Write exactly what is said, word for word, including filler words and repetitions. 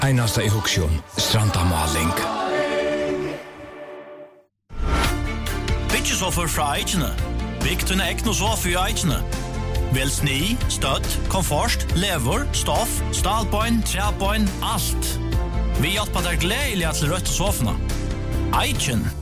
Einasta i Huxion, Strandamaling. Byggesoffer fra Eichene. Bygg til ekne sofa i Eichene. Vel sni, støtt, komfort, lever, stoff, stalbøyn, trebøyn, alt. Vi hjelper deg gledelig til rødt sofene. Eichen.